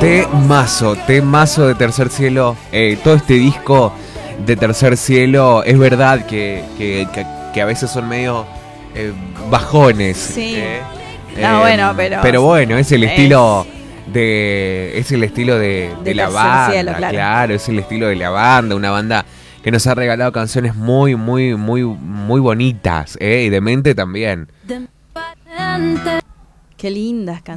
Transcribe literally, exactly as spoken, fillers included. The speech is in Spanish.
Temazo, temazo de Tercer Cielo. Eh, todo este disco de Tercer Cielo, es verdad que, que, que, que a veces son medio eh, bajones. Sí. Eh, No, eh, bueno, pero... Pero bueno, es el es- estilo de... Es el estilo de, de, De la Tercer banda, Cielo, claro. claro, es el estilo de la banda, una banda que nos ha regalado canciones muy, muy, muy, muy bonitas, eh, y de mente también. Qué lindas canciones.